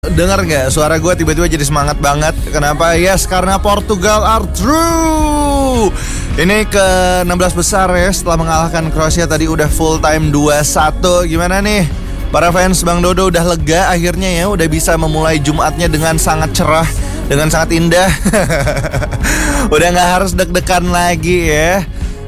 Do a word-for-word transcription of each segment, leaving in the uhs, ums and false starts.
Dengar gak suara gue tiba-tiba jadi semangat banget. Kenapa? Yes, karena Portugal are true. Ini ke enam belas besar ya. Setelah mengalahkan Kroasia tadi udah full time dua satu. Gimana nih? Para fans Bang Dodo udah lega akhirnya ya. Udah bisa memulai Jumatnya dengan sangat cerah, dengan sangat indah. Udah gak harus deg-degan lagi ya.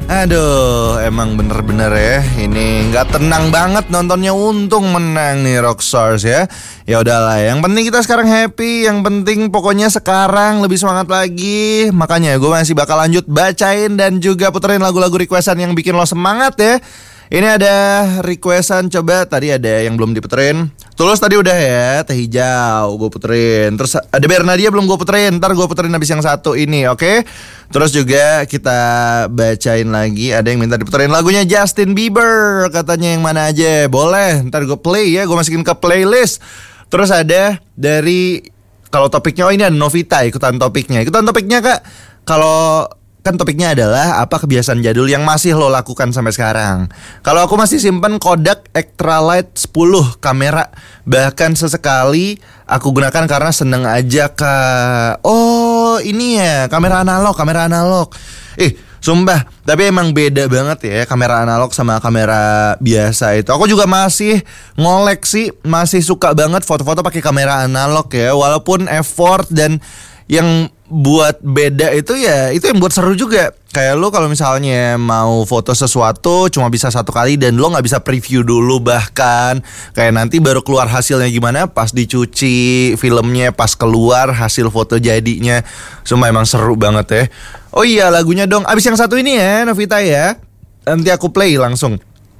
Aduh, emang bener-bener ya. Ini nggak tenang banget nontonnya. Untung menang nih Rockstars ya. Ya udahlah, yang penting kita sekarang happy. Yang penting pokoknya sekarang lebih semangat lagi. Makanya gue masih bakal lanjut bacain dan juga puterin lagu-lagu requestan yang bikin lo semangat ya. Ini ada requestan, coba tadi ada yang belum diputerin. Tulus tadi udah ya, Teh Hijau gue puterin. Terus ada Bernadia belum gue puterin. Ntar gue puterin habis yang satu ini, oke okay? Terus juga kita bacain lagi. Ada yang minta diputerin lagunya Justin Bieber. Katanya yang mana aja, boleh. Ntar gue play ya, gue masukin ke playlist. Terus ada dari, kalau topiknya, oh ini ada Novita ikutan topiknya. Ikutan topiknya kak, kalau kan topiknya adalah apa kebiasaan jadul yang masih lo lakukan sampai sekarang. Kalau aku masih simpen Kodak Extralight sepuluh kamera. Bahkan sesekali aku gunakan karena seneng aja kak. Oh ini ya kamera analog, kamera analog. Eh sumpah, tapi emang beda banget ya kamera analog sama kamera biasa itu. Aku juga masih ngoleksi, masih suka banget foto-foto pakai kamera analog ya. Walaupun effort dan yang buat beda itu ya itu yang buat seru juga. Kayak lo kalau misalnya mau foto sesuatu cuma bisa satu kali dan lo gak bisa preview dulu. Bahkan kayak nanti baru keluar hasilnya gimana pas dicuci filmnya, pas keluar hasil foto jadinya. Semua emang seru banget ya. Oh iya lagunya dong, abis yang satu ini ya Novita ya. Nanti aku play langsung.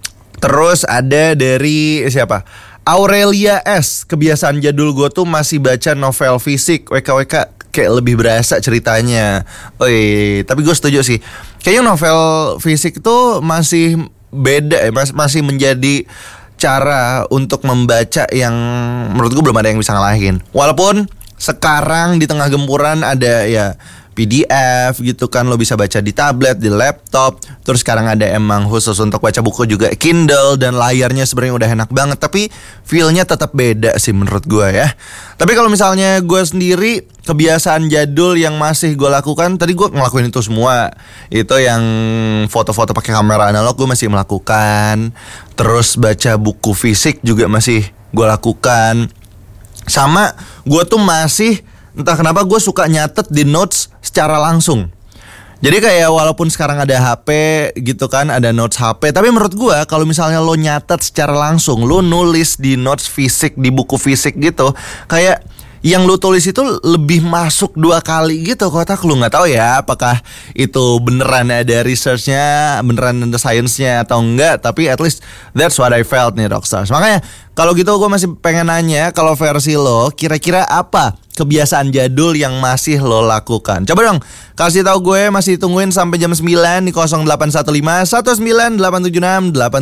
Terus ada dari siapa? Aurelia S. Kebiasaan jadul gue tuh masih baca novel fisik. W K W K kayak lebih berasa ceritanya. Oi, tapi gue setuju sih. Kayaknya novel fisik tuh masih beda ya, mas- masih menjadi cara untuk membaca yang menurut gue belum ada yang bisa ngalahin. Walaupun sekarang di tengah gempuran ada ya P D F gitu kan, lo bisa baca di tablet, di laptop. Terus sekarang ada emang khusus untuk baca buku juga Kindle, dan layarnya sebenarnya udah enak banget. Tapi feel-nya tetap beda sih menurut gue ya. Tapi kalau misalnya gue sendiri, kebiasaan jadul yang masih gue lakukan, tadi gue ngelakuin itu semua. Itu yang foto-foto pakai kamera analog gue masih melakukan. Terus baca buku fisik juga masih gue lakukan. Sama gue tuh masih, entah kenapa gue suka nyatet di notes secara langsung. Jadi kayak walaupun sekarang ada H P gitu kan, ada notes H P, tapi menurut gue kalau misalnya lo nyatet secara langsung, lo nulis di notes fisik, di buku fisik gitu, kayak yang lu tulis itu lebih masuk dua kali gitu ke otak lu. Gak tahu ya apakah itu beneran ada researchnya, beneran ada science-nya atau enggak. Tapi at least that's what I felt nih Rockstars. Makanya kalau gitu gue masih pengen nanya, kalau versi lo kira-kira apa kebiasaan jadul yang masih lo lakukan? Coba dong kasih tahu gue, masih tungguin sampai jam sembilan di nol delapan satu lima satu sembilan delapan tujuh enam delapan